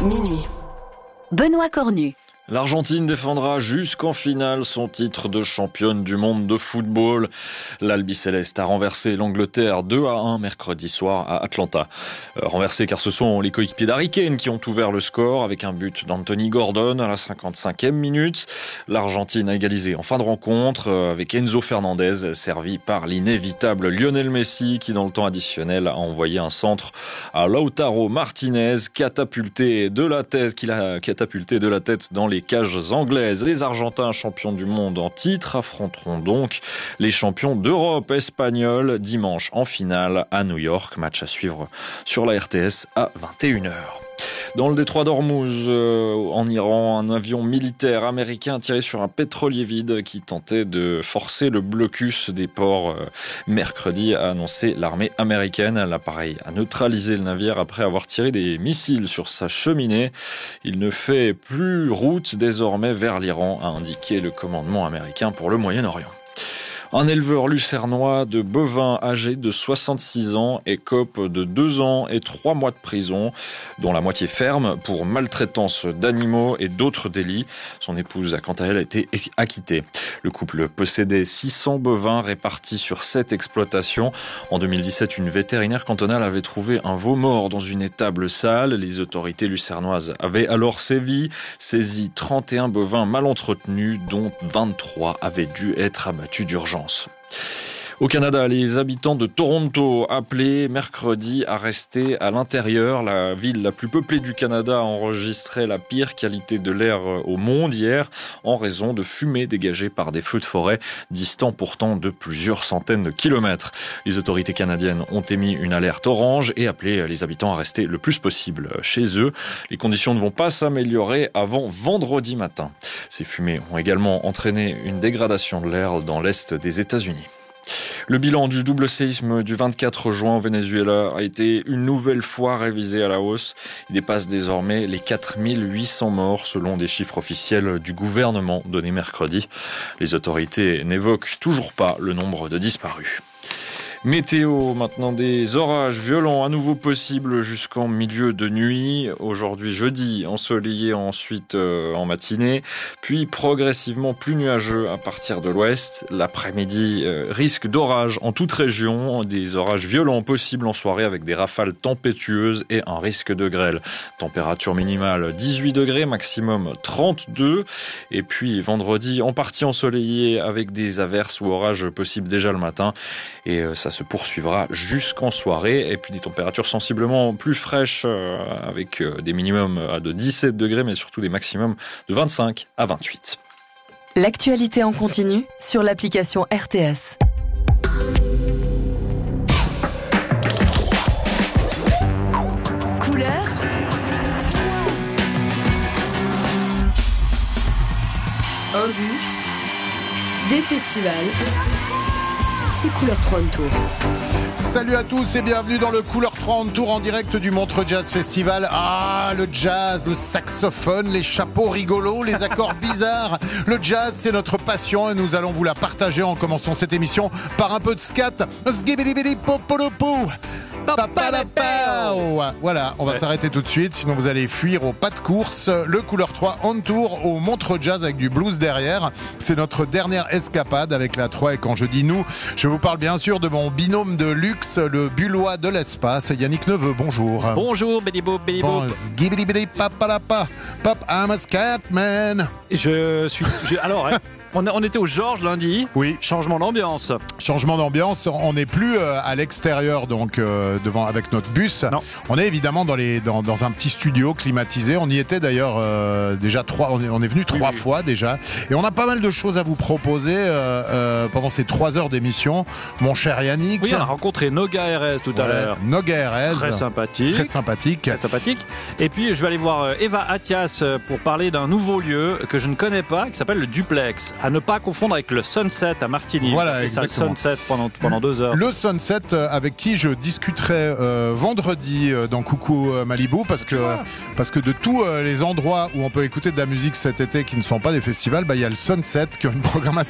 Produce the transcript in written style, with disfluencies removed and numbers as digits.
Minuit. Benoît Cornu. L'Argentine défendra jusqu'en finale son titre de championne du monde de football. L'Albiceleste a renversé l'Angleterre 2-1 mercredi soir à Atlanta. Renversé car ce sont les coéquipiers d'Harry Kane qui ont ouvert le score avec un but d'Anthony Gordon à la 55e minute. L'Argentine a égalisé en fin de rencontre avec Enzo Fernandez servi par l'inévitable Lionel Messi qui dans le temps additionnel a envoyé un centre à Lautaro Martinez catapulté de la tête dans les cages anglaises. Les Argentins champions du monde en titre affronteront donc les champions d'Europe espagnols dimanche en finale à New York. Match à suivre sur la RTS à 21h. Dans le détroit d'Ormuz, en Iran, un avion militaire américain a tiré sur un pétrolier vide qui tentait de forcer le blocus des ports mercredi, a annoncé l'armée américaine. L'appareil a neutralisé le navire après avoir tiré des missiles sur sa cheminée. Il ne fait plus route désormais vers l'Iran, a indiqué le commandement américain pour le Moyen-Orient. Un éleveur lucernois de bovins âgé de 66 ans écope de 2 ans et 3 mois de prison, dont la moitié ferme pour maltraitance d'animaux et d'autres délits. Son épouse a quant à elle été acquittée. Le couple possédait 600 bovins répartis sur 7 exploitations. En 2017, une vétérinaire cantonale avait trouvé un veau mort dans une étable sale. Les autorités lucernoises avaient alors saisi 31 bovins mal entretenus, dont 23 avaient dû être abattus d'urgence. Au Canada, les habitants de Toronto appelés mercredi à rester à l'intérieur. La ville la plus peuplée du Canada a enregistré la pire qualité de l'air au monde hier en raison de fumée dégagée par des feux de forêt distants pourtant de plusieurs centaines de kilomètres. Les autorités canadiennes ont émis une alerte orange et appelé les habitants à rester le plus possible chez eux. Les conditions ne vont pas s'améliorer avant vendredi matin. Ces fumées ont également entraîné une dégradation de l'air dans l'est des États-Unis. Le bilan du double séisme du 24 juin au Venezuela a été une nouvelle fois révisé à la hausse. Il dépasse désormais les 4800 morts selon des chiffres officiels du gouvernement donnés mercredi. Les autorités n'évoquent toujours pas le nombre de disparus. Météo, maintenant des orages violents à nouveau possibles jusqu'en milieu de nuit. Aujourd'hui jeudi, ensoleillé ensuite en matinée, puis progressivement plus nuageux à partir de l'ouest. L'après-midi, risque d'orage en toute région, des orages violents possibles en soirée avec des rafales tempétueuses et un risque de grêle. Température minimale 18 degrés, maximum 32. Et puis vendredi, en partie ensoleillé avec des averses ou orages possibles déjà le matin. Et ça se poursuivra jusqu'en soirée. Et puis des températures sensiblement plus fraîches avec des minimums de 17 degrés, mais surtout des maximums de 25 à 28. L'actualité en continu sur l'application RTS. Couleur. Un bus. Des festivals. C'est Couleur 30 Tours. Salut à tous et bienvenue dans le Couleur 30 Tour en direct du Montreux Jazz Festival. Ah, le jazz, le saxophone, les chapeaux rigolos, les accords bizarres. Le jazz, c'est notre passion et nous allons vous la partager en commençant cette émission par un peu de scat. Voilà, on va s'arrêter tout de suite, sinon vous allez fuir au pas de course. Le Couleur 3 on tour au Montreux Jazz avec du blues derrière. C'est notre dernière escapade avec la 3 et quand je dis nous, je vous parle bien sûr de mon binôme de luxe, le Bullois de l'espace, Yannick Neveu, bonjour. Bonjour, Bédi Bob. Pop, I'm a Scatman. On était au Georges lundi. Oui. Changement d'ambiance. Changement d'ambiance. On n'est plus à l'extérieur, donc devant avec notre bus. Non. On est évidemment dans un petit studio climatisé. On y était d'ailleurs déjà on est venu 3 fois déjà. Et on a pas mal de choses à vous proposer pendant ces 3 heures d'émission. Mon cher Yannick. Oui, on a rencontré Noga RS tout à l'heure. Noga RS. Très sympathique. Et puis je vais aller voir Eva Attias pour parler d'un nouveau lieu que je ne connais pas, qui s'appelle le Duplex. À ne pas confondre avec le Sunset à Martigny. Voilà, et ça, le Sunset pendant 2 heures. Le Sunset avec qui je discuterai vendredi dans Coucou Malibu parce que de tous les endroits où on peut écouter de la musique cet été qui ne sont pas des festivals, il y a le Sunset qui a une programmation